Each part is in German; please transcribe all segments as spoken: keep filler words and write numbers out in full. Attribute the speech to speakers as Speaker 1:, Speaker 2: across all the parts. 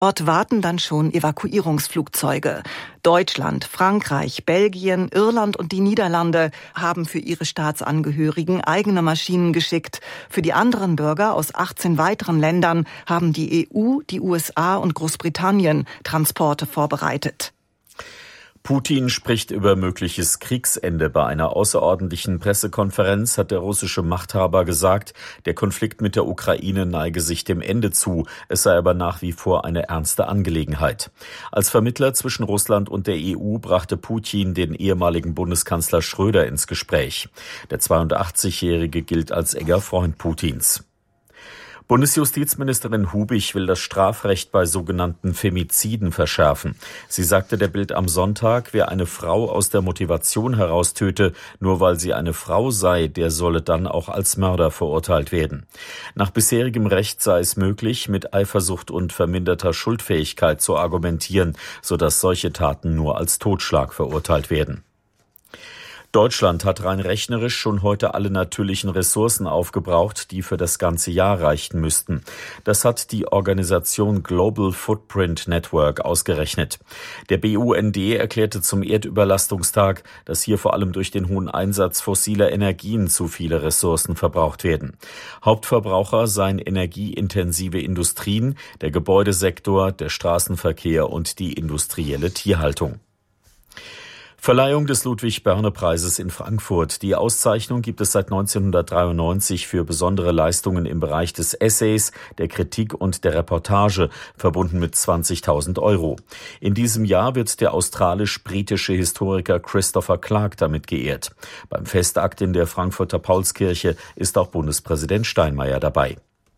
Speaker 1: Dort warten dann schon Evakuierungsflugzeuge. Deutschland, Frankreich, Belgien, Irland und die Niederlande haben für ihre Staatsangehörigen eigene Maschinen geschickt. Für die anderen Bürger aus achtzehn weiteren Ländern haben die E U, die U S A und Großbritannien Transporte vorbereitet.
Speaker 2: Putin spricht über mögliches Kriegsende. Bei einer außerordentlichen Pressekonferenz hat der russische Machthaber gesagt, der Konflikt mit der Ukraine neige sich dem Ende zu. Es sei aber nach wie vor eine ernste Angelegenheit. Als Vermittler zwischen Russland und der E U brachte Putin den ehemaligen Bundeskanzler Schröder ins Gespräch. Der zweiundachtzigjährige gilt als enger Freund Putins. Bundesjustizministerin Hubich will das Strafrecht bei sogenannten Femiziden verschärfen. Sie sagte der Bild am Sonntag, wer eine Frau aus der Motivation heraus töte, nur weil sie eine Frau sei, der solle dann auch als Mörder verurteilt werden. Nach bisherigem Recht sei es möglich, mit Eifersucht und verminderter Schuldfähigkeit zu argumentieren, sodass solche Taten nur als Totschlag verurteilt werden. Deutschland hat rein rechnerisch schon heute alle natürlichen Ressourcen aufgebraucht, die für das ganze Jahr reichen müssten. Das hat die Organisation Global Footprint Network ausgerechnet. Der B U N D erklärte zum Erdüberlastungstag, dass hier vor allem durch den hohen Einsatz fossiler Energien zu viele Ressourcen verbraucht werden. Hauptverbraucher seien energieintensive Industrien, der Gebäudesektor, der Straßenverkehr und die industrielle Tierhaltung. Verleihung des Ludwig-Börne-Preises in Frankfurt. Die Auszeichnung gibt es seit neunzehnhundertdreiundneunzig für besondere Leistungen im Bereich des Essays, der Kritik und der Reportage, verbunden mit zwanzigtausend Euro. In diesem Jahr wird der australisch-britische Historiker Christopher Clark damit geehrt. Beim Festakt in der Frankfurter Paulskirche ist auch Bundespräsident Steinmeier dabei.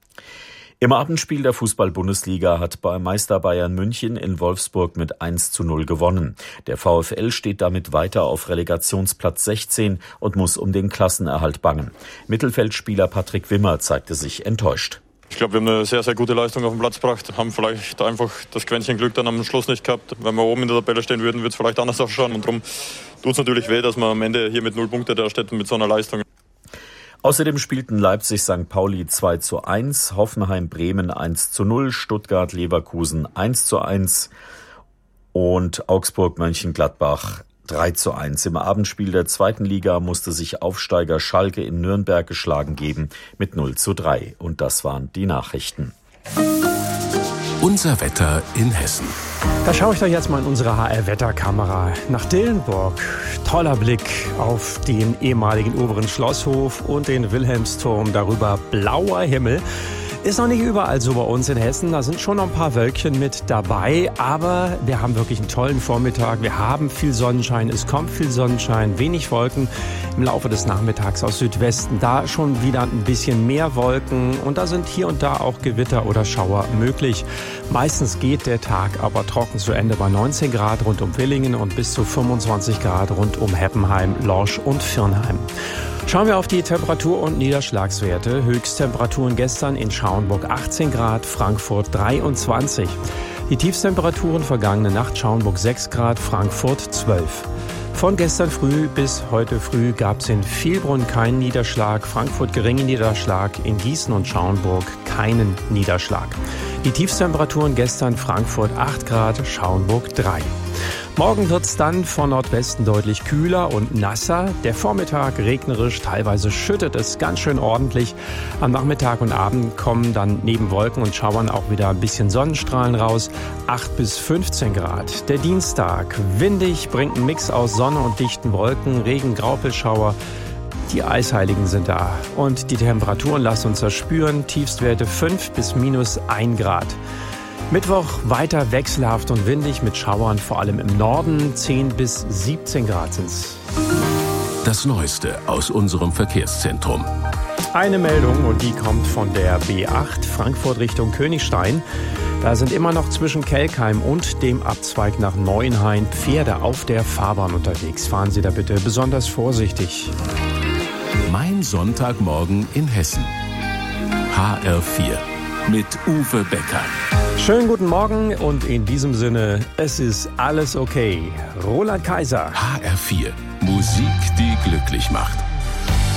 Speaker 2: Im Abendspiel der Fußball-Bundesliga hat bei Meister Bayern München in Wolfsburg mit eins zu null gewonnen. Der VfL steht damit weiter auf Relegationsplatz sechzehn und muss um den Klassenerhalt bangen. Mittelfeldspieler Patrick Wimmer zeigte sich enttäuscht.
Speaker 3: Ich glaube, wir haben eine sehr, sehr gute Leistung auf den Platz gebracht, haben vielleicht einfach das Quäntchen Glück dann am Schluss nicht gehabt. Wenn wir oben in der Tabelle stehen würden, würde es vielleicht anders ausschauen. Und darum tut es natürlich weh, dass man am Ende hier mit null Punkte da steht mit so einer Leistung.
Speaker 2: Außerdem spielten Leipzig-Sankt Pauli zwei zu eins, Hoffenheim-Bremen eins zu null, Stuttgart-Leverkusen eins zu eins und Augsburg-Mönchengladbach drei zu eins. Im Abendspiel der zweiten Liga musste sich Aufsteiger Schalke in Nürnberg geschlagen geben mit null zu drei. Und das waren die Nachrichten.
Speaker 4: Unser Wetter in Hessen.
Speaker 5: Da schaue ich doch jetzt mal in unsere H R-Wetterkamera nach Dillenburg. Toller Blick auf den ehemaligen oberen Schlosshof und den Wilhelmsturm. Darüber blauer Himmel. Ist noch nicht überall so bei uns in Hessen. Da sind schon noch ein paar Wölkchen mit dabei. Aber wir haben wirklich einen tollen Vormittag. Wir haben viel Sonnenschein. Es kommt viel Sonnenschein, wenig Wolken. Im Laufe des Nachmittags aus Südwesten da schon wieder ein bisschen mehr Wolken. Und da sind hier und da auch Gewitter oder Schauer möglich. Meistens geht der Tag aber trocken zu Ende bei neunzehn Grad rund um Villingen und bis zu fünfundzwanzig Grad rund um Heppenheim, Lorsch und Virnheim. Schauen wir auf die Temperatur- und Niederschlagswerte. Höchsttemperaturen gestern in Schauenburg achtzehn Grad, Frankfurt dreiundzwanzig. Die Tiefstemperaturen vergangene Nacht Schauenburg sechs Grad, Frankfurt zwölf. Von gestern früh bis heute früh gab es in Vielbrunn keinen Niederschlag, Frankfurt geringen Niederschlag, in Gießen und Schauenburg keinen Niederschlag. Die Tiefstemperaturen gestern Frankfurt acht Grad, Schauenburg drei. Morgen wird es dann von Nordwesten deutlich kühler und nasser. Der Vormittag regnerisch, teilweise schüttet es ganz schön ordentlich. Am Nachmittag und Abend kommen dann neben Wolken und Schauern auch wieder ein bisschen Sonnenstrahlen raus. acht bis fünfzehn Grad. Der Dienstag windig, bringt einen Mix aus Sonne und dichten Wolken, Regen, Graupelschauer. Die Eisheiligen sind da. Und die Temperaturen lassen uns das spüren. Tiefstwerte fünf bis minus ein Grad. Mittwoch weiter wechselhaft und windig mit Schauern, vor allem im Norden. zehn bis siebzehn Grad sind's.
Speaker 4: Das Neueste aus unserem Verkehrszentrum.
Speaker 5: Eine Meldung und die kommt von der B acht Frankfurt Richtung Königstein. Da sind immer noch zwischen Kelkheim und dem Abzweig nach Neuenhain Pferde auf der Fahrbahn unterwegs. Fahren Sie da bitte besonders vorsichtig.
Speaker 4: Mein Sonntagmorgen in Hessen. H R vier mit Uwe Becker.
Speaker 5: Schönen guten Morgen und in diesem Sinne, es ist alles okay. Roland Kaiser.
Speaker 4: H R vier. Musik, die glücklich macht.